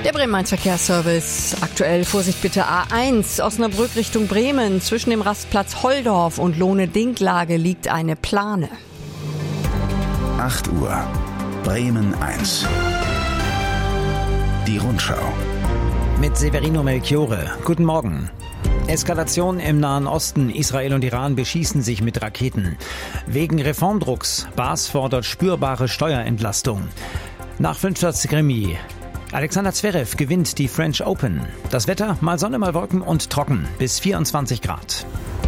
Der Bremen-Verkehrsservice. Aktuell Vorsicht bitte A1 Osnabrück Richtung Bremen. Zwischen dem Rastplatz Holdorf und Lohne-Dinklage liegt eine Plane. 8 Uhr. Bremen 1. Die Rundschau. Mit Severino Melchiore. Guten Morgen. Eskalation im Nahen Osten. Israel und Iran beschießen sich mit Raketen. Wegen Reformdrucks. Baas fordert spürbare Steuerentlastung. Nach 5. Remis. Alexander Zverev gewinnt die French Open. Das Wetter, mal Sonne, mal Wolken und trocken, bis 24 Grad.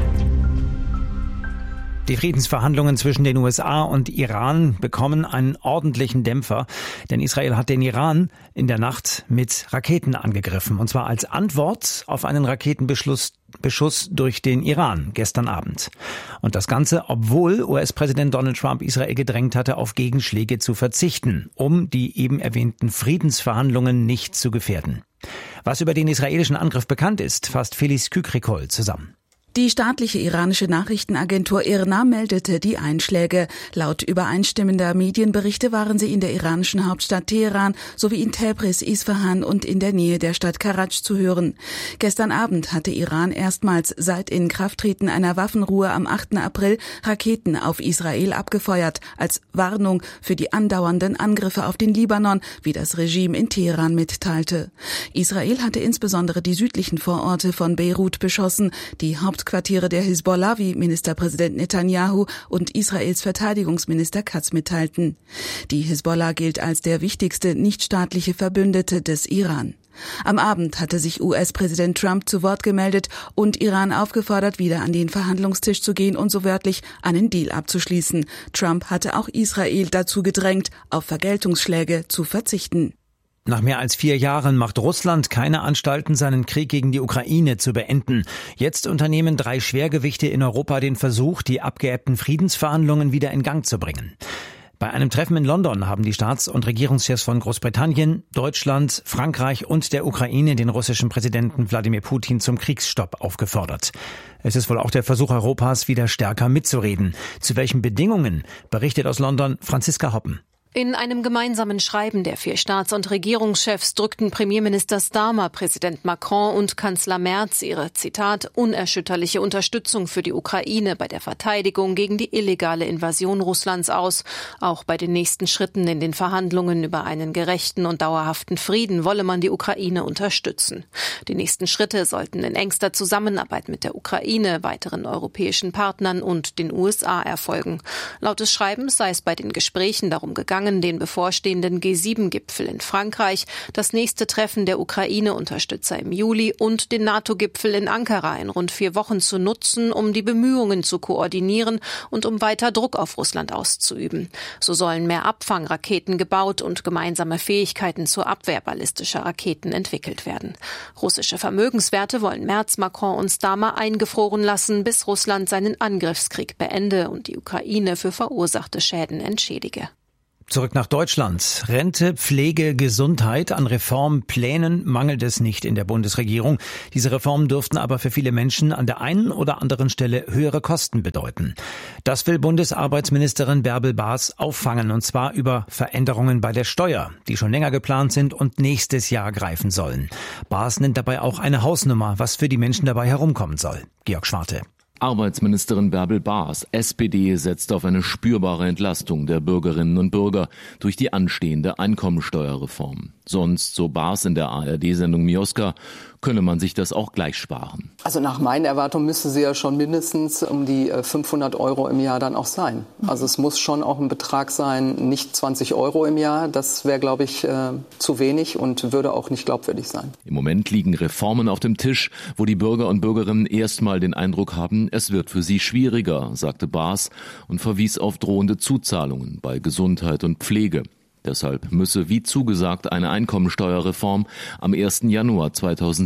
Die Friedensverhandlungen zwischen den USA und Iran bekommen einen ordentlichen Dämpfer, denn Israel hat den Iran in der Nacht mit Raketen angegriffen, und zwar als Antwort auf einen Raketenbeschuss durch den Iran gestern Abend. Und das Ganze, obwohl US-Präsident Donald Trump Israel gedrängt hatte, auf Gegenschläge zu verzichten, um die eben erwähnten Friedensverhandlungen nicht zu gefährden. Was über den israelischen Angriff bekannt ist, fasst Felice Kükrikol zusammen. Die staatliche iranische Nachrichtenagentur IRNA meldete die Einschläge. Laut übereinstimmender Medienberichte waren sie in der iranischen Hauptstadt Teheran sowie in Tabriz, Isfahan und in der Nähe der Stadt Karaj zu hören. Gestern Abend hatte Iran erstmals seit Inkrafttreten einer Waffenruhe am 8. April Raketen auf Israel abgefeuert, als Warnung für die andauernden Angriffe auf den Libanon, wie das Regime in Teheran mitteilte. Israel hatte insbesondere die südlichen Vororte von Beirut beschossen, die Hauptquartiere der Hisbollah, wie Ministerpräsident Netanyahu und Israels Verteidigungsminister Katz mitteilten. Die Hisbollah gilt als der wichtigste nichtstaatliche Verbündete des Iran. Am Abend hatte sich US-Präsident Trump zu Wort gemeldet und Iran aufgefordert, wieder an den Verhandlungstisch zu gehen und so wörtlich einen Deal abzuschließen. Trump hatte auch Israel dazu gedrängt, auf Vergeltungsschläge zu verzichten. Nach mehr als 4 Jahren macht Russland keine Anstalten, seinen Krieg gegen die Ukraine zu beenden. Jetzt unternehmen 3 Schwergewichte in Europa den Versuch, die abgeebbten Friedensverhandlungen wieder in Gang zu bringen. Bei einem Treffen in London haben die Staats- und Regierungschefs von Großbritannien, Deutschland, Frankreich und der Ukraine den russischen Präsidenten Wladimir Putin zum Kriegsstopp aufgefordert. Es ist wohl auch der Versuch Europas, wieder stärker mitzureden. Zu welchen Bedingungen, berichtet aus London Franziska Hoppen. In einem gemeinsamen Schreiben der 4 Staats- und Regierungschefs drückten Premierminister Starmer, Präsident Macron und Kanzler Merz ihre, Zitat, unerschütterliche Unterstützung für die Ukraine bei der Verteidigung gegen die illegale Invasion Russlands aus. Auch bei den nächsten Schritten in den Verhandlungen über einen gerechten und dauerhaften Frieden wolle man die Ukraine unterstützen. Die nächsten Schritte sollten in engster Zusammenarbeit mit der Ukraine, weiteren europäischen Partnern und den USA erfolgen. Laut des Schreibens sei es bei den Gesprächen darum gegangen, den bevorstehenden G7-Gipfel in Frankreich, das nächste Treffen der Ukraine-Unterstützer im Juli und den NATO-Gipfel in Ankara in rund 4 Wochen zu nutzen, um die Bemühungen zu koordinieren und um weiter Druck auf Russland auszuüben. So sollen mehr Abfangraketen gebaut und gemeinsame Fähigkeiten zur Abwehr ballistischer Raketen entwickelt werden. Russische Vermögenswerte wollen Merz, Macron und Starmer eingefroren lassen, bis Russland seinen Angriffskrieg beende und die Ukraine für verursachte Schäden entschädige. Zurück nach Deutschland. Rente, Pflege, Gesundheit. An Reformplänen mangelt es nicht in der Bundesregierung. Diese Reformen dürften aber für viele Menschen an der einen oder anderen Stelle höhere Kosten bedeuten. Das will Bundesarbeitsministerin Bärbel Baas auffangen, und zwar über Veränderungen bei der Steuer, die schon länger geplant sind und nächstes Jahr greifen sollen. Baas nennt dabei auch eine Hausnummer, was für die Menschen dabei herumkommen soll. Georg Schwarte. Arbeitsministerin Bärbel Baas, SPD, setzt auf eine spürbare Entlastung der Bürgerinnen und Bürger durch die anstehende Einkommensteuerreform. Sonst, so Baas in der ARD-Sendung Mioska, könne man sich das auch gleich sparen. Also nach meinen Erwartungen müsste sie ja schon mindestens um die 500 € im Jahr dann auch sein. Also es muss schon auch ein Betrag sein, nicht 20 € im Jahr. Das wäre, glaube ich, zu wenig und würde auch nicht glaubwürdig sein. Im Moment liegen Reformen auf dem Tisch, wo die Bürger und Bürgerinnen erstmal den Eindruck haben, es wird für sie schwieriger, sagte Baas und verwies auf drohende Zuzahlungen bei Gesundheit und Pflege. Deshalb müsse, wie zugesagt, eine Einkommensteuerreform am 1. Januar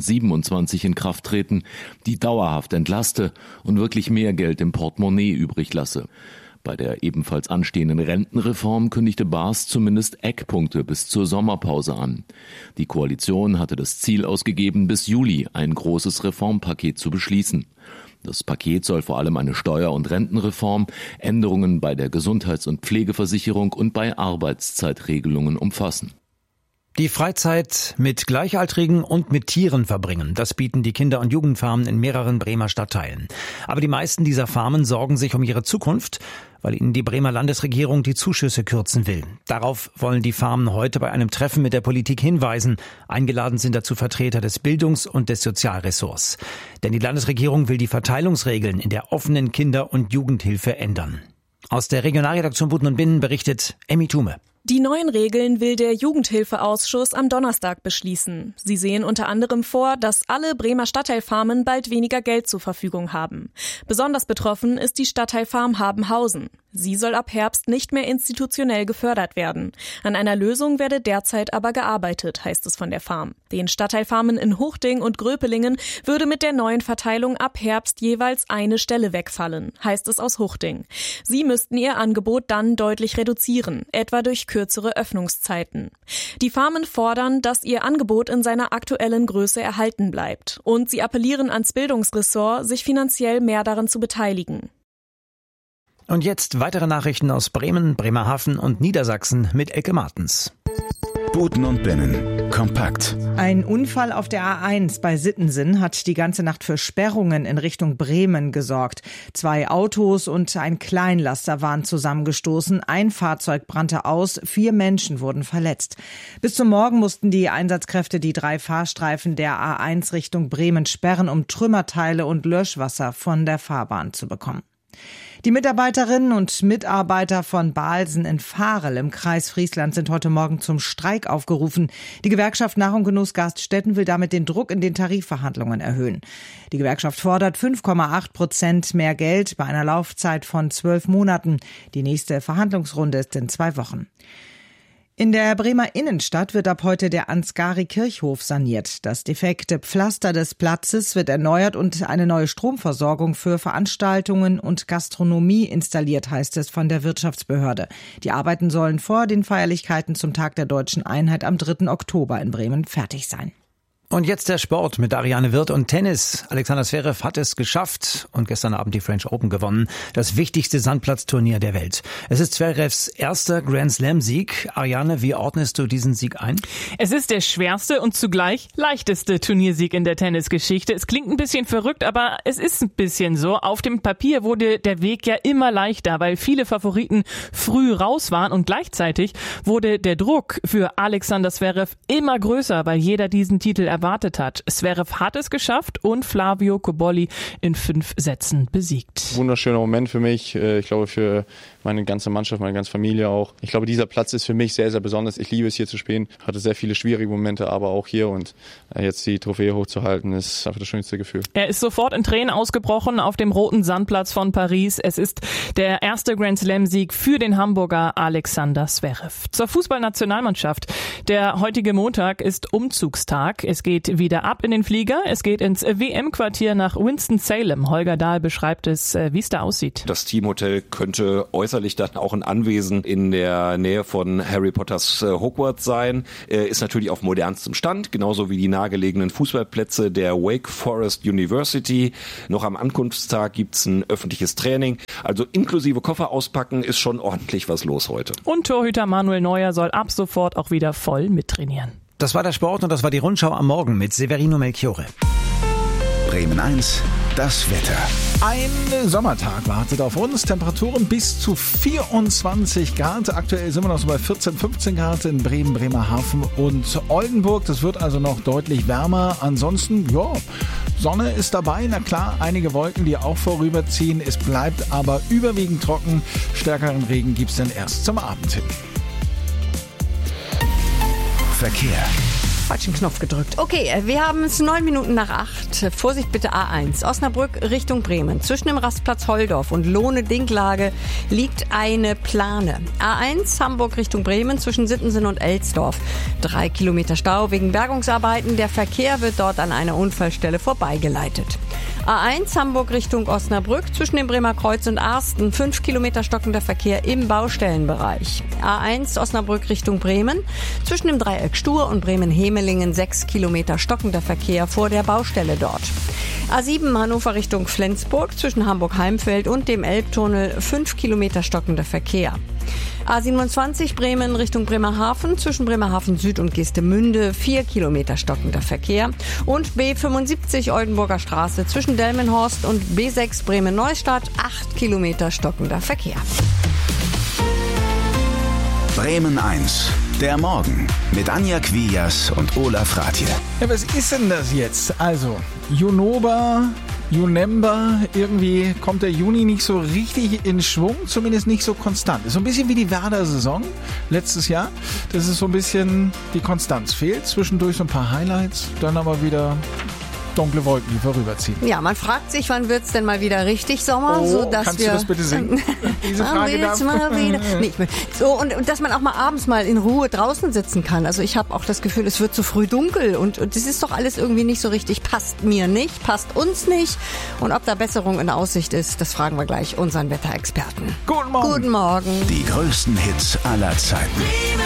2027 in Kraft treten, die dauerhaft entlaste und wirklich mehr Geld im Portemonnaie übrig lasse. Bei der ebenfalls anstehenden Rentenreform kündigte Baas zumindest Eckpunkte bis zur Sommerpause an. Die Koalition hatte das Ziel ausgegeben, bis Juli ein großes Reformpaket zu beschließen. Das Paket soll vor allem eine Steuer- und Rentenreform, Änderungen bei der Gesundheits- und Pflegeversicherung und bei Arbeitszeitregelungen umfassen. Die Freizeit mit Gleichaltrigen und mit Tieren verbringen, das bieten die Kinder- und Jugendfarmen in mehreren Bremer Stadtteilen. Aber die meisten dieser Farmen sorgen sich um ihre Zukunft, weil ihnen die Bremer Landesregierung die Zuschüsse kürzen will. Darauf wollen die Farmen heute bei einem Treffen mit der Politik hinweisen. Eingeladen sind dazu Vertreter des Bildungs- und des Sozialressorts. Denn die Landesregierung will die Verteilungsregeln in der offenen Kinder- und Jugendhilfe ändern. Aus der Regionalredaktion Buten und Binnen berichtet Emmy Thume. Die neuen Regeln will der Jugendhilfeausschuss am Donnerstag beschließen. Sie sehen unter anderem vor, dass alle Bremer Stadtteilfarmen bald weniger Geld zur Verfügung haben. Besonders betroffen ist die Stadtteilfarm Habenhausen. Sie soll ab Herbst nicht mehr institutionell gefördert werden. An einer Lösung werde derzeit aber gearbeitet, heißt es von der Farm. Den Stadtteilfarmen in Huchting und Gröpelingen würde mit der neuen Verteilung ab Herbst jeweils eine Stelle wegfallen, heißt es aus Huchting. Sie müssten ihr Angebot dann deutlich reduzieren, etwa durch kürzere Öffnungszeiten. Die Farmen fordern, dass ihr Angebot in seiner aktuellen Größe erhalten bleibt. Und sie appellieren ans Bildungsressort, sich finanziell mehr daran zu beteiligen. Und jetzt weitere Nachrichten aus Bremen, Bremerhaven und Niedersachsen mit Elke Martens. Buten und Binnen. Kompakt. Ein Unfall auf der A1 bei Sittensen hat die ganze Nacht für Sperrungen in Richtung Bremen gesorgt. 2 Autos und ein Kleinlaster waren zusammengestoßen. Ein Fahrzeug brannte aus, 4 Menschen wurden verletzt. Bis zum Morgen mussten die Einsatzkräfte die 3 Fahrstreifen der A1 Richtung Bremen sperren, um Trümmerteile und Löschwasser von der Fahrbahn zu bekommen. Die Mitarbeiterinnen und Mitarbeiter von Balsen in Varel im Kreis Friesland sind heute Morgen zum Streik aufgerufen. Die Gewerkschaft Nahrung Genuss Gaststätten will damit den Druck in den Tarifverhandlungen erhöhen. Die Gewerkschaft fordert 5,8% mehr Geld bei einer Laufzeit von 12 Monaten. Die nächste Verhandlungsrunde ist in 2 Wochen. In der Bremer Innenstadt wird ab heute der Ansgari-Kirchhof saniert. Das defekte Pflaster des Platzes wird erneuert und eine neue Stromversorgung für Veranstaltungen und Gastronomie installiert, heißt es von der Wirtschaftsbehörde. Die Arbeiten sollen vor den Feierlichkeiten zum Tag der Deutschen Einheit am 3. Oktober in Bremen fertig sein. Und jetzt der Sport mit Ariane Wirth und Tennis. Alexander Zverev hat es geschafft und gestern Abend die French Open gewonnen. Das wichtigste Sandplatzturnier der Welt. Es ist Zverevs erster Grand-Slam-Sieg. Ariane, wie ordnest du diesen Sieg ein? Es ist der schwerste und zugleich leichteste Turniersieg in der Tennisgeschichte. Es klingt ein bisschen verrückt, aber es ist ein bisschen so. Auf dem Papier wurde der Weg ja immer leichter, weil viele Favoriten früh raus waren und gleichzeitig wurde der Druck für Alexander Zverev immer größer, weil jeder diesen Titel erwartet hat. Zverev hat es geschafft und Flavio Cobolli in 5 Sätzen besiegt. Wunderschöner Moment für mich. Ich glaube für meine ganze Mannschaft, meine ganze Familie auch. Ich glaube, dieser Platz ist für mich sehr, sehr besonders. Ich liebe es, hier zu spielen. Hatte sehr viele schwierige Momente, aber auch hier. Und jetzt die Trophäe hochzuhalten, ist einfach das schönste Gefühl. Er ist sofort in Tränen ausgebrochen auf dem roten Sandplatz von Paris. Es ist der erste Grand-Slam-Sieg für den Hamburger Alexander Zverev. Zur Fußballnationalmannschaft. Der heutige Montag ist Umzugstag. Es geht wieder ab in den Flieger. Es geht ins WM-Quartier nach Winston-Salem. Holger Dahl beschreibt es, wie es da aussieht. Das Teamhotel könnte äußerlich dann auch ein Anwesen in der Nähe von Harry Potters Hogwarts sein. Ist natürlich auf modernstem Stand, genauso wie die nahegelegenen Fußballplätze der Wake Forest University. Noch am Ankunftstag gibt's ein öffentliches Training. Also inklusive Koffer auspacken ist schon ordentlich was los heute. Und Torhüter Manuel Neuer soll ab sofort auch wieder voll mittrainieren. Das war der Sport und das war die Rundschau am Morgen mit Severino Melchiorre. Bremen 1, das Wetter. Ein Sommertag wartet auf uns. Temperaturen bis zu 24 Grad. Aktuell sind wir noch so bei 14, 15 Grad in Bremen, Bremerhaven und Oldenburg. Das wird also noch deutlich wärmer. Ansonsten, ja, Sonne ist dabei. Na klar, einige Wolken, die auch vorüberziehen. Es bleibt aber überwiegend trocken. Stärkeren Regen gibt es dann erst zum Abend hin. Verkehr. Falschen Knopf gedrückt. Okay, wir haben es 9 Minuten nach 8. Vorsicht bitte A1. Osnabrück Richtung Bremen. Zwischen dem Rastplatz Holdorf und Lohne-Dinklage liegt eine Plane. A1 Hamburg Richtung Bremen zwischen Sittensen und Elsdorf. 3 Kilometer Stau wegen Bergungsarbeiten. Der Verkehr wird dort an einer Unfallstelle vorbeigeleitet. A1 Hamburg Richtung Osnabrück zwischen dem Bremer Kreuz und Arsten. 5 Kilometer stockender Verkehr im Baustellenbereich. A1 Osnabrück Richtung Bremen zwischen dem Dreieck Stur und Bremen-Hemelingen. 6 Kilometer stockender Verkehr vor der Baustelle dort. A7 Hannover Richtung Flensburg zwischen Hamburg-Heimfeld und dem Elbtunnel. 5 Kilometer stockender Verkehr. A27 Bremen Richtung Bremerhaven, zwischen Bremerhaven Süd und Geestemünde 4 Kilometer stockender Verkehr. Und B75 Oldenburger Straße zwischen Delmenhorst und B6 Bremen-Neustadt 8 Kilometer stockender Verkehr. Bremen 1, der Morgen mit Anja Quias und Olaf Ratje. Ja, was ist denn das jetzt? Also, Junember, irgendwie kommt der Juni nicht so richtig in Schwung, zumindest nicht so konstant. Ist so ein bisschen wie die Werder-Saison letztes Jahr. Das ist so ein bisschen, die Konstanz fehlt. Zwischendurch so ein paar Highlights, dann aber wieder dunkle Wolken, die vorüberziehen. Ja, man fragt sich, wann wird's denn mal wieder richtig Sommer? Kannst du das bitte singen? Diese Frage darf mal wieder. Nee, so, und dass man auch mal abends mal in Ruhe draußen sitzen kann. Also ich habe auch das Gefühl, es wird zu früh dunkel und das ist doch alles irgendwie nicht so richtig. Passt mir nicht, passt uns nicht. Und ob da Besserung in Aussicht ist, das fragen wir gleich unseren Wetterexperten. Guten Morgen. Guten Morgen. Die größten Hits aller Zeiten.